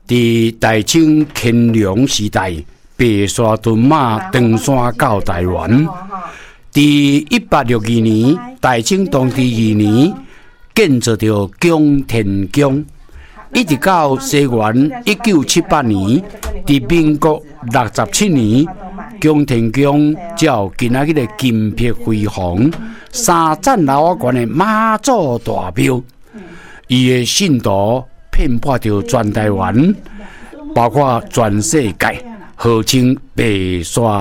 在大清乾隆时代，白沙屯马登山到台湾。在1862年，大清同治2年建造着宫田宫，一直到西元1978年，在民国67年，宫田宫才有今仔日的金碧辉煌、三层楼高的妈祖大庙。伊的信徒遍布着全台湾，包括全世界，号称白沙